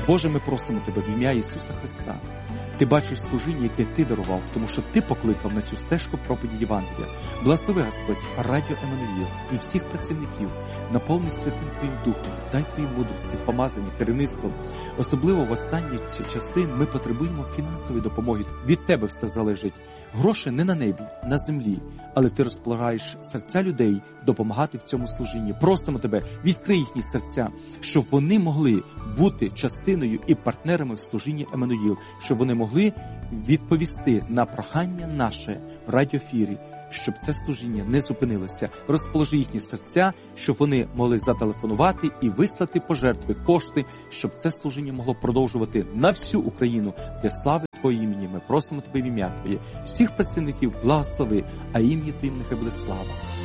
Боже, ми просимо Тебе в ім'я Ісуса Христа. Ти бачиш служіння, яке Ти дарував, тому що Ти покликав на цю стежку проповіді Євангелія. Благослови, Господь, Радіо Еммануїл і всіх працівників. Наповни святим Твоїм Духом, дай Твої мудрості, помазання, керівництвом. Особливо в останні часи ми потребуємо фінансової допомоги. Від Тебе все залежить. Гроші не на небі, на землі, але Ти розполагаєш серця людей допомагати в цьому служінні. Просимо Тебе, відкрий їхні серця, щоб вони могли бути частиною і партнерами в служінні Еммануїл, щоб вони могли відповісти на прохання наше в радіоефірі, щоб це служіння не зупинилося. Розположи їхні серця, щоб вони могли зателефонувати і вислати пожертви, кошти, щоб це служіння могло продовжувати на всю Україну для слави Твого імені. Ми просимо Тебе в ім'я Твоє. Всіх працівників благослови, а ім'я Твоїм нехай буде слава.